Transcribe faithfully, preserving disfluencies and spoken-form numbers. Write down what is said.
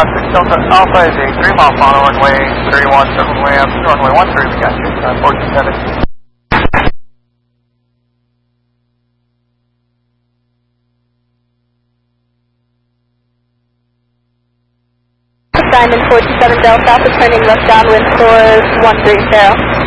six Delta Alpha is a three mile final runway thirty-one, circle ramp, runway one three, we got you, uh, fourteen seven. Diamond four two seven Delta Alpha, turning left downwind for one three zero.